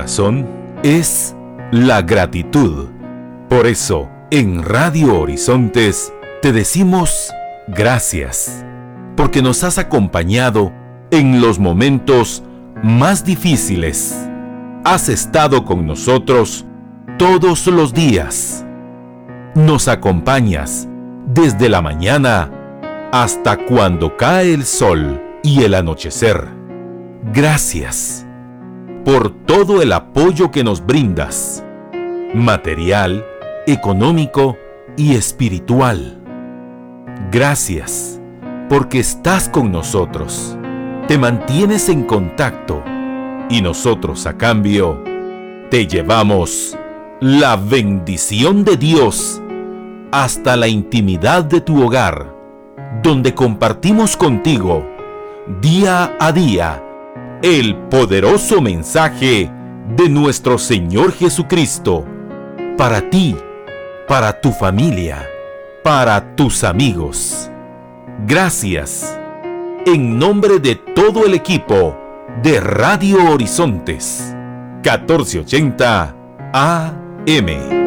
corazón es la gratitud. Por eso, en Radio Horizontes, te decimos gracias, porque nos has acompañado en los momentos más difíciles. Has estado con nosotros todos los días. Nos acompañas desde la mañana hasta cuando cae el sol y el anochecer. Gracias por todo el apoyo que nos brindas, material, económico y espiritual. Gracias porque estás con nosotros, te mantienes en contacto y nosotros a cambio te llevamos la bendición de Dios hasta la intimidad de tu hogar, donde compartimos contigo día a día el poderoso mensaje de nuestro Señor Jesucristo para ti, para tu familia, para tus amigos. Gracias. En nombre de todo el equipo de Radio Horizontes 1480 AM.